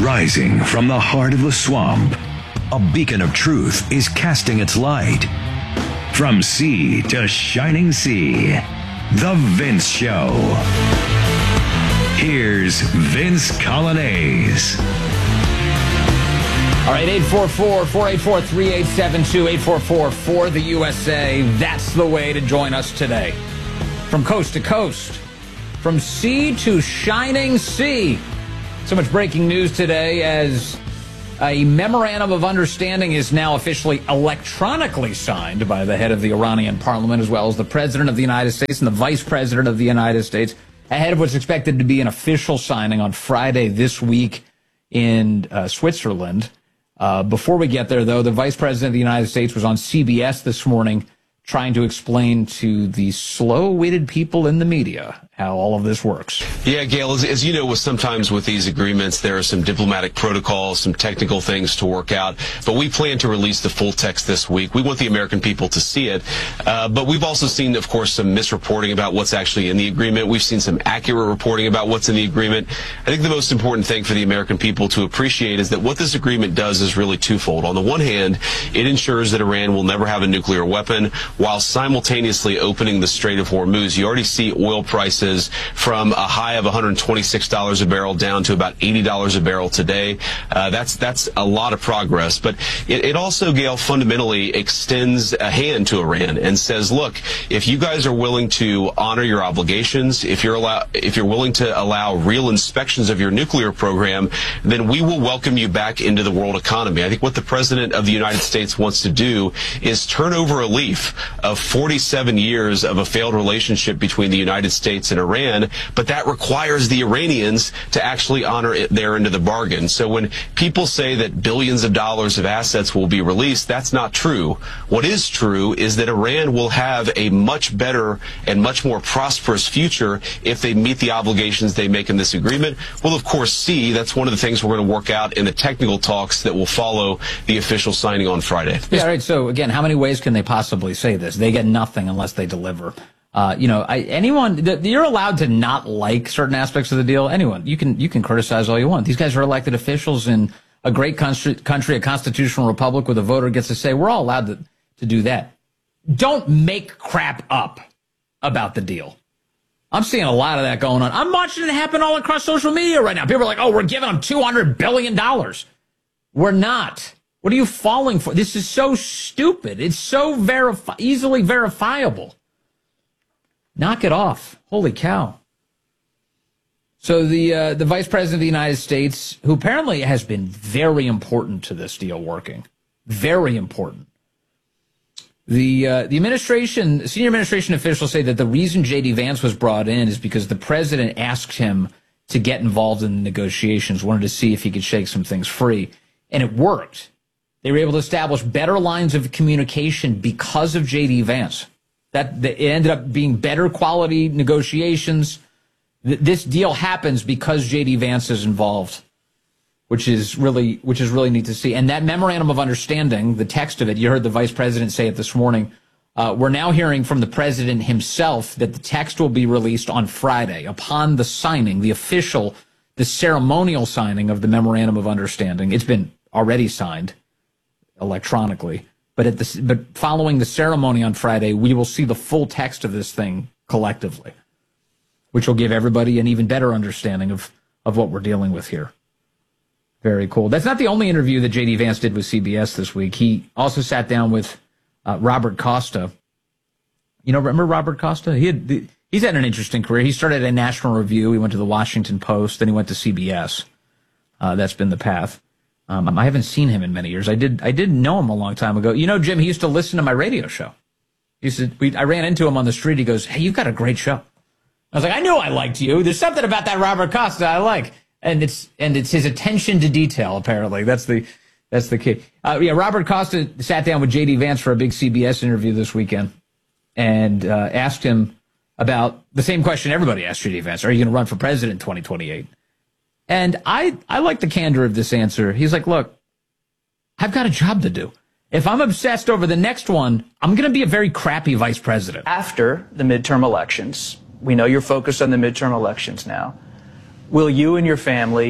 Rising from the heart of the swamp, a beacon of truth is casting its light. From sea to shining sea, The Vince Show. Here's Vince Coglianese. All right, 844-484-3872, 844-4 the USA. That's the way to join us today. From coast to coast, from sea to shining sea. So much breaking news today as a memorandum of understanding is now officially electronically signed by the head of the Iranian parliament, as well as the president of the United States and the vice president of the United States, ahead of what's expected to be an official signing on Friday this week in Switzerland. Before we get there, though, the vice president of the United States was on CBS this morning trying to explain to the slow-witted people in the media how all of this works. Yeah, Gail, as you know, sometimes with these agreements, there are some diplomatic protocols, some technical things to work out, but we plan to release the full text this week. We want the American people to see it, but we've also seen, of course, some misreporting about what's actually in the agreement. We've seen some accurate reporting about what's in the agreement. I think the most important thing for the American people to appreciate is that what this agreement does is really twofold. On the one hand, it ensures that Iran will never have a nuclear weapon, while simultaneously opening the Strait of Hormuz. You already see oil prices from a high of $126 a barrel down to about $80 a barrel today. That's a lot of progress. But it also, Gail, fundamentally extends a hand to Iran and says, look, if you guys are willing to honor your obligations, if you're willing to allow real inspections of your nuclear program, then we will welcome you back into the world economy. I think what the president of the United States wants to do is turn over a leaf of 47 years of a failed relationship between the United States and Iran, but that requires the Iranians to actually honor it their end of the bargain. So when people say that billions of dollars of assets will be released, that's not true. What is true is that Iran will have a much better and much more prosperous future if they meet the obligations they make in this agreement. We'll, of course, see. That's one of the things we're going to work out in the technical talks that will follow the official signing on Friday. Yeah, all right. So, again, how many ways can they possibly say this? They get nothing unless they deliver. You're allowed to not like certain aspects of the deal. Anyone, you can criticize all you want. These guys are elected officials in a great country, a constitutional republic with a voter gets to say. We're all allowed to do that. Don't make crap up about the deal. I'm seeing a lot of that going on. I'm watching it happen all across social media right now. People are like, oh, we're giving them $200 billion. We're not. What are you falling for? This is so stupid. It's so easily verifiable. Knock it off. Holy cow. So the vice president of the United States, who apparently has been very important to this deal working, very important. The administration, senior administration officials say that the reason J.D. Vance was brought in is because the president asked him to get involved in the negotiations, wanted to see if he could shake some things free. And it worked. They were able to establish better lines of communication because of J.D. Vance. It ended up being better quality negotiations. This deal happens because J.D. Vance is involved, which is really neat to see. And that memorandum of understanding, the text of it, you heard the vice president say it this morning. We're now hearing from the president himself that the text will be released on Friday upon the signing, the ceremonial signing of the memorandum of understanding. It's been already signed electronically. But following the ceremony on Friday, we will see the full text of this thing collectively, which will give everybody an even better understanding of what we're dealing with here. Very cool. That's not the only interview that J.D. Vance did with CBS this week. He also sat down with Robert Costa. Remember Robert Costa? He's had an interesting career. He started at National Review. He went to the Washington Post. Then he went to CBS. That's been the path. I haven't seen him in many years. I did know him a long time ago. Jim, he used to listen to my radio show. I ran into him on the street. He goes, "Hey, you've got a great show." I was like, "I knew I liked you. There's something about that Robert Costa I like." And it's his attention to detail, apparently. That's the key. Robert Costa sat down with J.D. Vance for a big CBS interview this weekend and asked him about the same question everybody asked J.D. Vance. Are you going to run for president in 2028? And I like the candor of this answer. He's like, look, I've got a job to do. If I'm obsessed over the next one, I'm going to be a very crappy vice president. After the midterm elections, we know you're focused on the midterm elections now. Will you and your family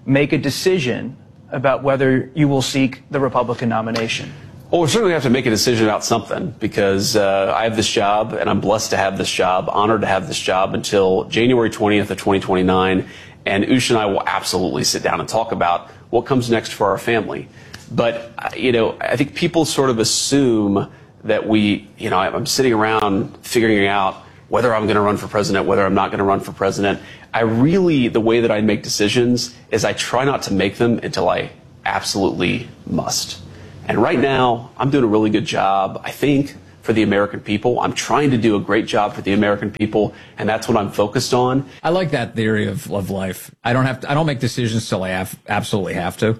make a decision about whether you will seek the Republican nomination? Well, we certainly have to make a decision about something because I have this job and I'm blessed to have this job, honored to have this job until January 20th of 2029. And Ush and I will absolutely sit down and talk about what comes next for our family. But, I think people sort of assume that I'm sitting around figuring out whether I'm going to run for president, whether I'm not going to run for president. The way that I make decisions is I try not to make them until I absolutely must. And right now, I'm doing a really good job, I think, for the American people. I'm trying to do a great job for the American people, and that's what I'm focused on. I like that theory of life. I don't make decisions till I absolutely have to.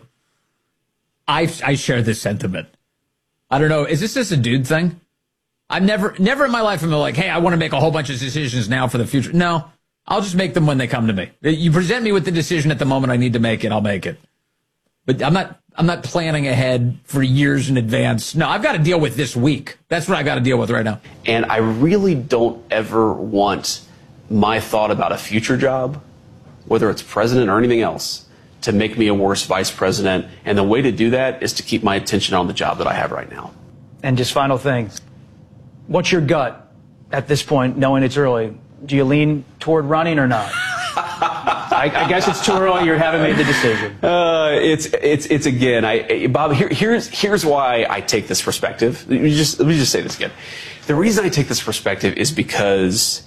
I share this sentiment. I don't know. Is this just a dude thing? I've never in my life am like, hey, I want to make a whole bunch of decisions now for the future. No, I'll just make them when they come to me. You present me with the decision at the moment I need to make it, I'll make it. But I'm not planning ahead for years in advance. No, I've got to deal with this week. That's what I got to deal with right now. And I really don't ever want my thought about a future job, whether it's president or anything else, to make me a worse vice president. And the way to do that is to keep my attention on the job that I have right now. And just final thing. What's your gut at this point, knowing it's early? Do you lean toward running or not? I guess it's too early. You haven't made the decision. It's again, Bob. Here's why I take this perspective. Let me just say this again. The reason I take this perspective is because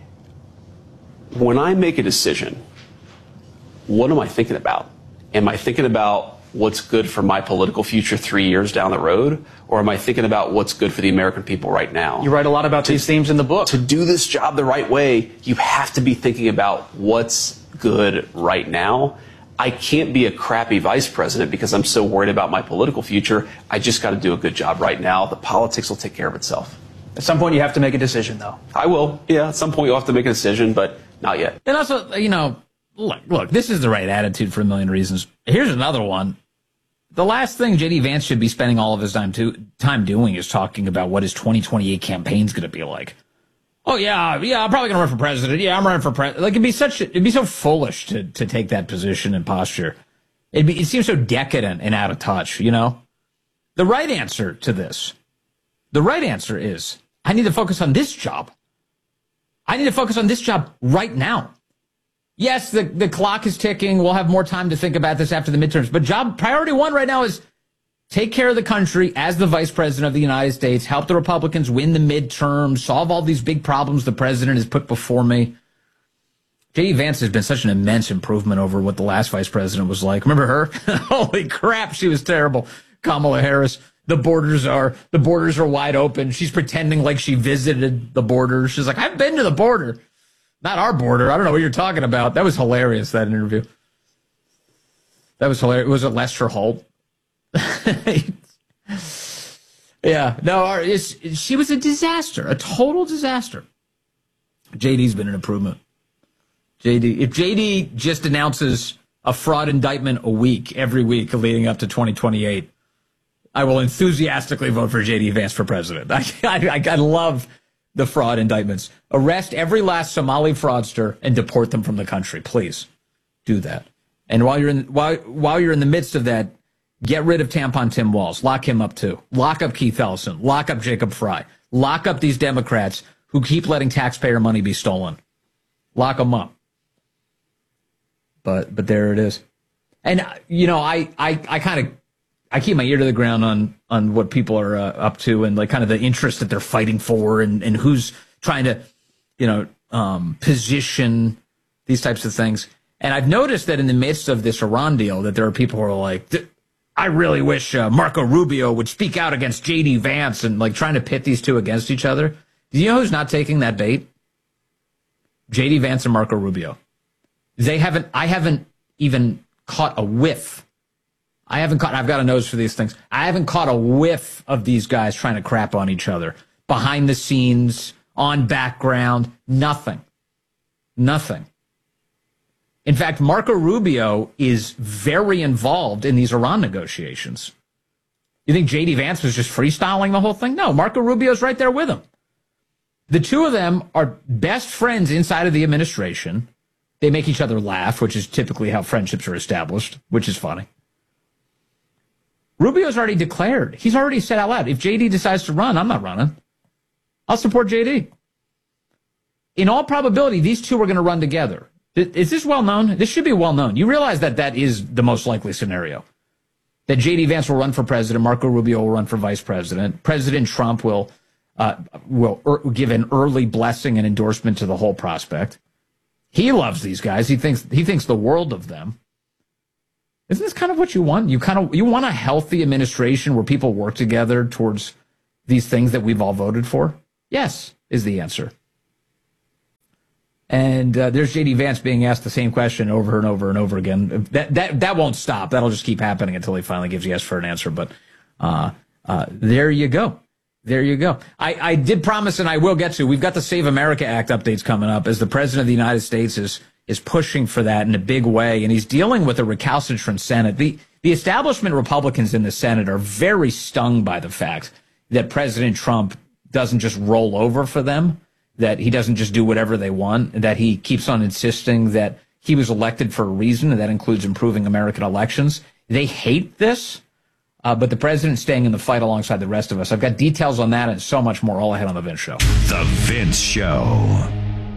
when I make a decision, what am I thinking about? Am I thinking about what's good for my political future 3 years down the road, or am I thinking about what's good for the American people right now? You write a lot about these themes in the book. To do this job the right way, you have to be thinking about what's good right now. I can't be a crappy vice president because I'm so worried about my political future. I just got to do a good job right now. The politics will take care of itself. At some point, you have to make a decision, though. I will. Yeah, at some point, you'll have to make a decision, but not yet. And also, look, this is the right attitude for a million reasons. Here's another one. The last thing J.D. Vance should be spending all of his time doing is talking about what his 2028 campaign's going to be like. Oh, yeah, I'm probably going to run for president. Yeah, I'm running for president. Like, it'd be so foolish to take that position and posture. It seems so decadent and out of touch, The right answer to this, is I need to focus on this job. I need to focus on this job right now. Yes, the clock is ticking. We'll have more time to think about this after the midterms. But priority one right now is take care of the country as the vice president of the United States, help the Republicans win the midterms, solve all these big problems the president has put before me. J.D. Vance has been such an immense improvement over what the last vice president was like. Remember her? Holy crap, she was terrible. Kamala Harris. The borders are wide open. She's pretending like she visited the border. She's like, I've been to the border. Not our border. I don't know what you're talking about. That was hilarious, that interview. That was hilarious. Was it Lester Holt? Yeah. No, she was a disaster. A total disaster. JD's been an improvement. If JD just announces a fraud indictment every week leading up to 2028, I will enthusiastically vote for JD Vance for president. I love the fraud indictments. Arrest every last Somali fraudster and deport them from the country. Please do that. And while you're in the midst of that, get rid of Tampon Tim Walz. Lock him up too. Lock up Keith Ellison. Lock up Jacob Fry. Lock up these Democrats who keep letting taxpayer money be stolen. Lock them up. But there it is. And I keep my ear to the ground on what people are up to and like kind of the interest that they're fighting for and who's trying to, position these types of things. And I've noticed that in the midst of this Iran deal that there are people who are like, I really wish Marco Rubio would speak out against J.D. Vance and like trying to pit these two against each other. Do you know who's not taking that bait? J.D. Vance and Marco Rubio. I haven't even caught a whiff. I've got a nose for these things. I haven't caught a whiff of these guys trying to crap on each other. Behind the scenes, on background, nothing. Nothing. In fact, Marco Rubio is very involved in these Iran negotiations. You think J.D. Vance was just freestyling the whole thing? No, Marco Rubio's right there with him. The two of them are best friends inside of the administration. They make each other laugh, which is typically how friendships are established, which is funny. Rubio's already declared. He's already said out loud, if JD decides to run, I'm not running. I'll support JD. In all probability, these two are going to run together. Is this well known? This should be well known. You realize that that is the most likely scenario. That JD Vance will run for president, Marco Rubio will run for vice president. President Trump will give an early blessing and endorsement to the whole prospect. He loves these guys. He thinks the world of them. Isn't this kind of what you want? You want a healthy administration where people work together towards these things that we've all voted for? Yes, is the answer. And there's J.D. Vance being asked the same question over and over and over again. That won't stop. That'll just keep happening until he finally gives yes for an answer. But there you go. There you go. I did promise, and I will get to, we've got the Save America Act updates coming up as the President of the United States is pushing for that in a big way, and he's dealing with a recalcitrant Senate. The establishment Republicans in the Senate are very stung by the fact that President Trump doesn't just roll over for them, that he doesn't just do whatever they want, that he keeps on insisting that he was elected for a reason, and that includes improving American elections. They hate this, but the president's staying in the fight alongside the rest of us. I've got details on that and so much more all ahead on The Vince Show. The Vince Show.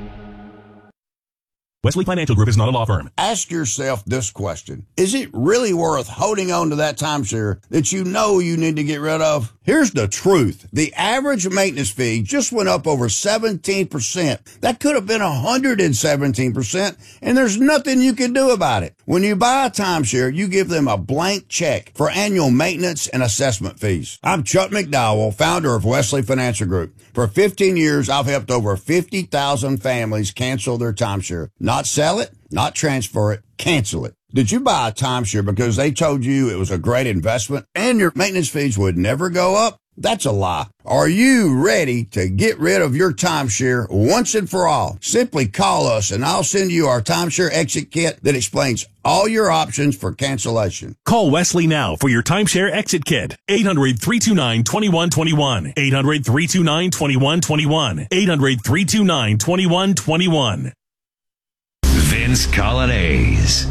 Wesley Financial Group is not a law firm. Ask yourself this question. Is it really worth holding on to that timeshare that you know you need to get rid of? Here's the truth. The average maintenance fee just went up over 17%. That could have been 117%, and there's nothing you can do about it. When you buy a timeshare, you give them a blank check for annual maintenance and assessment fees. I'm Chuck McDowell, founder of Wesley Financial Group. For 15 years, I've helped over 50,000 families cancel their timeshare. Not sell it, not transfer it, cancel it. Did you buy a timeshare because they told you it was a great investment and your maintenance fees would never go up? That's a lie. Are you ready to get rid of your timeshare once and for all? Simply call us and I'll send you our timeshare exit kit that explains all your options for cancellation. Call Wesley now for your timeshare exit kit. 800-329-2121. 800-329-2121. 800-329-2121. Vince Colonnese.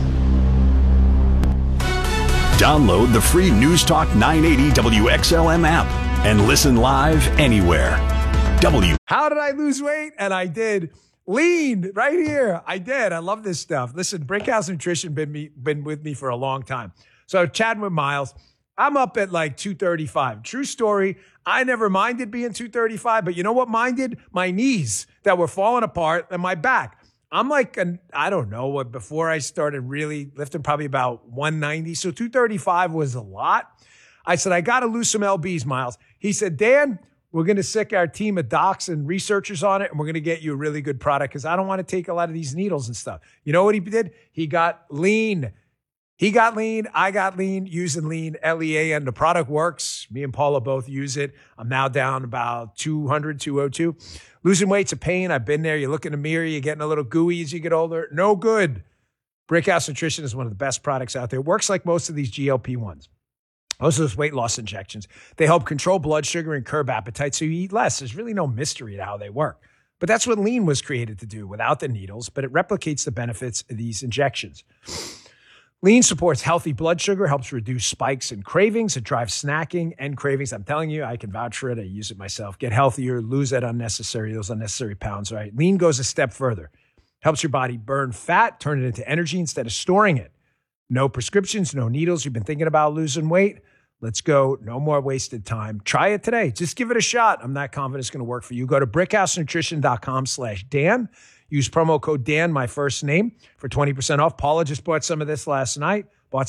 Download the free News Talk 980 WXLM app and listen live anywhere. How did I lose weight? And I did. Lean right here. I did. I love this stuff. Listen, Brickhouse Nutrition been with me for a long time. So chatting with Miles, I'm up at like 235. True story. I never minded being 235, but you know what minded? My knees that were falling apart and my back. I'm like, I don't know what, before I started really lifting, probably about 190. So 235 was a lot. I said, I got to lose some LBs, Miles. He said, Dan, we're going to sick our team of docs and researchers on it, and we're going to get you a really good product because I don't want to take a lot of these needles and stuff. You know what he did? He got lean. He got lean. I got lean, using lean, L-E-A-N. The product works. Me and Paula both use it. I'm now down about 200, 202. Losing weight's a pain. I've been there. You look in the mirror, you're getting a little gooey as you get older. No good. Brickhouse Nutrition is one of the best products out there. It works like most of these GLP-1s. Most of those weight loss injections. They help control blood sugar and curb appetite so you eat less. There's really no mystery to how they work. But that's what lean was created to do without the needles, but it replicates the benefits of these injections. Lean supports healthy blood sugar, helps reduce spikes and cravings. It drives snacking and cravings. I'm telling you, I can vouch for it. I use it myself. Get healthier, lose those unnecessary pounds, right? Lean goes a step further. Helps your body burn fat, turn it into energy instead of storing it. No prescriptions, no needles. You've been thinking about losing weight? Let's go. No more wasted time. Try it today. Just give it a shot. I'm not confident it's going to work for you. Go to brickhousenutrition.com/Dan. Use promo code Dan, my first name, for 20% off. Paula just bought some of this last night.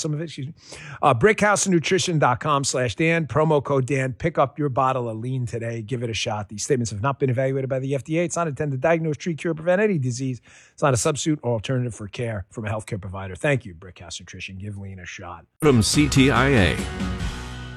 Brickhousenutrition.com/Dan. Promo code Dan. Pick up your bottle of lean today. Give it a shot. These statements have not been evaluated by the FDA. It's not intended to diagnose, treat, cure, prevent any disease. It's not a substitute or alternative for care from a healthcare provider. Thank you, Brickhouse Nutrition. Give lean a shot. From CTIA.